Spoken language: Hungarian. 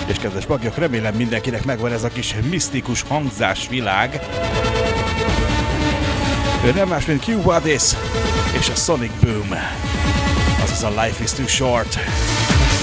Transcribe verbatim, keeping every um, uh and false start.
És kedves bagyok, remélem mindenkinek megvan ez a kis misztikus hangzásvilág. Ő nem más, mint Q Wadis és a Sonic Boom. Azaz a Life is Too Short.